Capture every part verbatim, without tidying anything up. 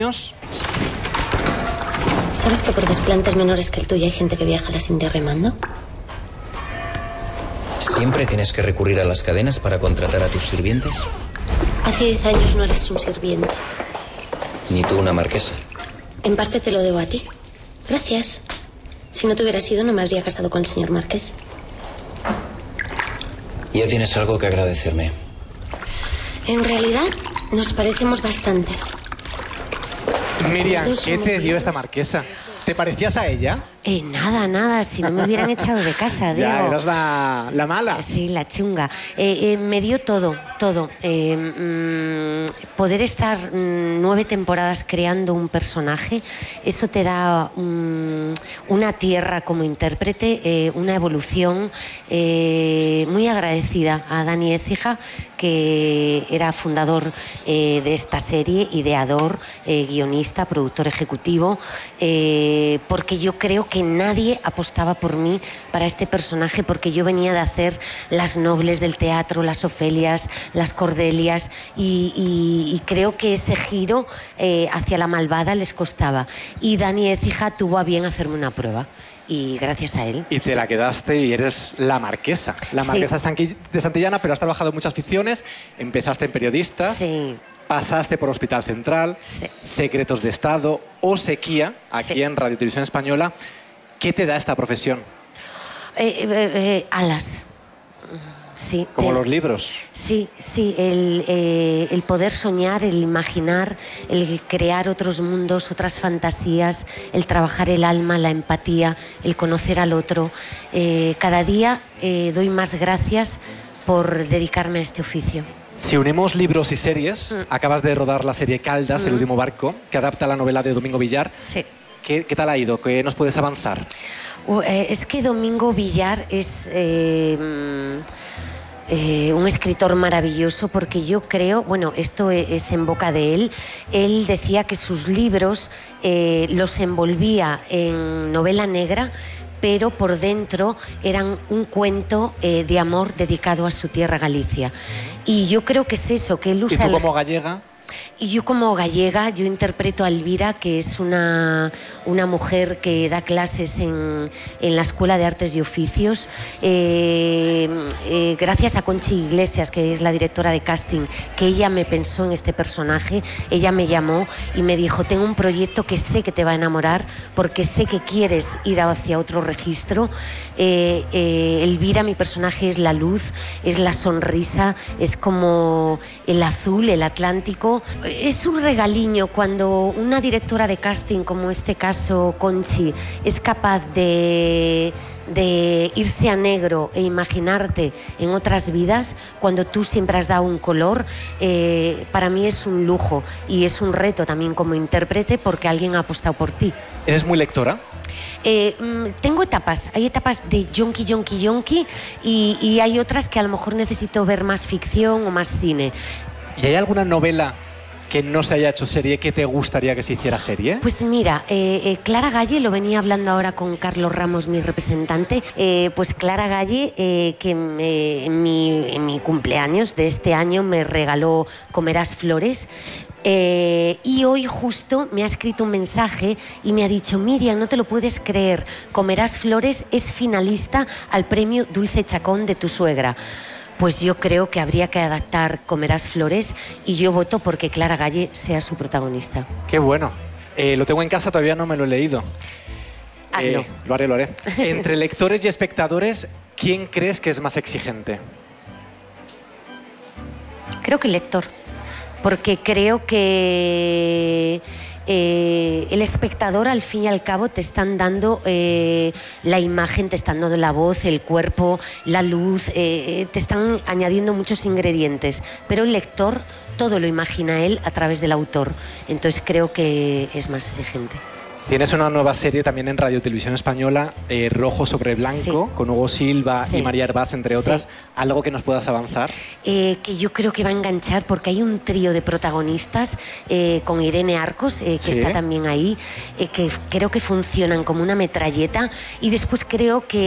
¿Sabes que por desplantes menores que el tuyo hay gente que viaja a las Indias remando? ¿Siempre tienes que recurrir a las cadenas para contratar a tus sirvientes? Hace diez años no eres un sirviente. Ni tú una marquesa. En parte te lo debo a ti. Gracias. Si no te hubiera sido, no me habría casado con el señor Marqués. Ya tienes algo que agradecerme. En realidad, nos parecemos bastante. Miriam, ¿qué te dio esta marquesa? ¿Te parecías a ella? Eh, nada, nada, si no me hubieran echado de casa, Diego. Ya, eras la, la mala. Sí, la chunga. Eh, eh, me dio todo, todo. Eh, mm, poder estar mm, nueve temporadas creando un personaje, eso te da mm, una tierra como intérprete, eh, una evolución. Eh, muy agradecida a Dani Écija, que era fundador eh, de esta serie, ideador, eh, guionista, productor ejecutivo, eh, porque yo creo que nadie apostaba por mí para este personaje, porque yo venía de hacer las nobles del teatro, las Ofelias, las Cordelias, y, y, y creo que ese giro eh, hacia la malvada les costaba. Y Dani Écija tuvo a bien hacerme una prueba. Y gracias a él. Y te sí. la quedaste y eres la marquesa. La marquesa sí. de Santillana, pero has trabajado en muchas ficciones. Empezaste en Periodistas. Sí. Pasaste por Hospital Central. Sí. Secretos de Estado o Sequía, aquí sí. en Radio Televisión Española. ¿Qué te da esta profesión? Eh, eh, eh, alas. Sí, como te, los libros. Sí, sí, el, eh, el poder soñar, el imaginar, el crear otros mundos, otras fantasías, el trabajar el alma, la empatía, el conocer al otro. Eh, cada día eh, doy más gracias por dedicarme a este oficio. Si unimos libros y series, mm. acabas de rodar la serie Caldas, mm. El último barco, que adapta la novela de Domingo Villar. Sí. ¿Qué, qué tal ha ido? ¿Qué nos puedes avanzar? Uh, eh, es que Domingo Villar es... Eh, Eh, un escritor maravilloso, porque yo creo, bueno, esto es en boca de él, él decía que sus libros eh, los envolvía en novela negra, pero por dentro eran un cuento eh, de amor dedicado a su tierra Galicia. Y yo creo que es eso, que él usa... ¿Y tú como el... gallega? Y yo como gallega, yo interpreto a Elvira, que es una, una mujer que da clases en, en la Escuela de Artes y Oficios. Eh, eh, gracias a Conchi Iglesias, que es la directora de casting, que ella me pensó en este personaje. Ella me llamó y me dijo, tengo un proyecto que sé que te va a enamorar, porque sé que quieres ir hacia otro registro. Eh, eh, Elvira, mi personaje, es la luz, es la sonrisa, es como el azul, el Atlántico. Es un regaliño cuando una directora de casting, como este caso Conchi, es capaz de, de irse a negro e imaginarte en otras vidas, cuando tú siempre has dado un color. Eh, para mí es un lujo y es un reto también como intérprete, porque alguien ha apostado por ti. ¿Eres muy lectora? Eh, tengo etapas, hay etapas de yonki, yonki, yonki, y, y hay otras que a lo mejor necesito ver más ficción o más cine. ¿Y hay alguna novela que no se haya hecho serie que te gustaría que se hiciera serie? Pues mira, eh, eh, Clara Galle, lo venía hablando ahora con Carlos Ramos, mi representante, eh, pues Clara Galle, eh, que me, en, mi, en mi cumpleaños de este año me regaló Comerás Flores. Eh, y hoy justo me ha escrito un mensaje y me ha dicho, Miriam, no te lo puedes creer, Comerás Flores es finalista al premio Dulce Chacón de tu suegra. Pues yo creo que habría que adaptar Comerás Flores, y yo voto porque Clara Galle sea su protagonista. Qué bueno. Eh, lo tengo en casa, todavía no me lo he leído. Hazlo. Eh, lo haré, lo haré. Entre lectores y espectadores, ¿quién crees que es más exigente? Creo que el lector, porque creo que... Eh, el espectador, al fin y al cabo, te están dando eh, la imagen, te están dando la voz, el cuerpo, la luz, eh, te están añadiendo muchos ingredientes, pero el lector todo lo imagina él a través del autor, entonces creo que es más exigente. Tienes una nueva serie también en Radio Televisión Española, eh, Rojo sobre Blanco, sí. con Hugo Silva sí. y María Hervás, entre otras. Sí. ¿Algo que nos puedas avanzar? Eh, que yo creo que va a enganchar, porque hay un trío de protagonistas eh, con Irene Arcos, eh, que sí. está también ahí, eh, que creo que funcionan como una metralleta, y después creo que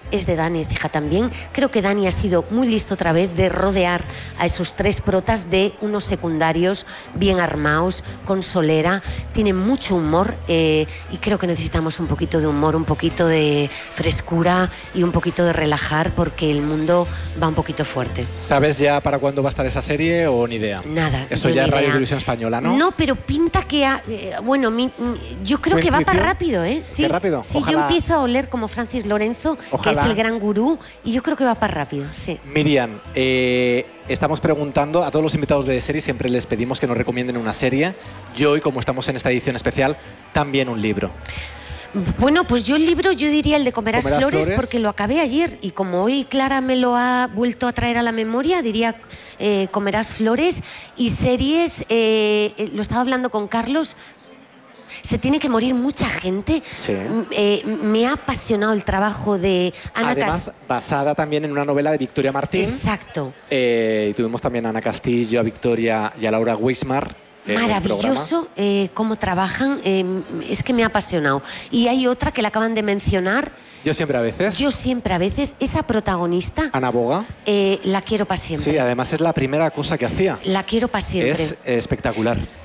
es de Dani Écija también. Creo que Dani ha sido muy listo otra vez de rodear a esos tres protas de unos secundarios bien armados, con solera. Tiene mucho humor eh, y creo que necesitamos un poquito de humor, un poquito de frescura y un poquito de relajar, porque el mundo va un poquito fuerte. ¿Sabes ya para cuándo va a estar esa serie o ni idea? Nada. Eso ya es Radio Televisión Española, ¿no? No, pero pinta que... Ha, eh, bueno, mi, yo creo que va para rápido, ¿eh? Sí, ¿Qué rápido? Sí, Ojalá. yo empiezo a oler como Francis Lorenzo, Ojalá. que es el gran gurú, y yo creo que va para rápido, sí. Miriam, eh, estamos preguntando a todos los invitados de serie, siempre les pedimos que nos recomienden una serie. Y hoy, como estamos en esta edición especial, también un libro. Bueno, pues yo el libro, yo diría el de Comerás, ¿Comerás flores, flores? porque lo acabé ayer y como hoy Clara me lo ha vuelto a traer a la memoria, diría eh, Comerás flores. Y series, eh, eh, lo estaba hablando con Carlos, se tiene que morir mucha gente. Sí. Eh, me ha apasionado el trabajo de Ana Además, Cas- basada también en una novela de Victoria Martín. Exacto. Eh, y tuvimos también a Ana Castillo, a Victoria y a Laura Weismar. en el Maravilloso eh, cómo trabajan, eh, es que me ha apasionado. Y hay otra que la acaban de mencionar, Yo siempre a veces. yo siempre a veces, esa protagonista, Ana Boga. eh, la quiero para siempre. Sí, además es la primera cosa que hacía. La quiero para siempre. Es espectacular.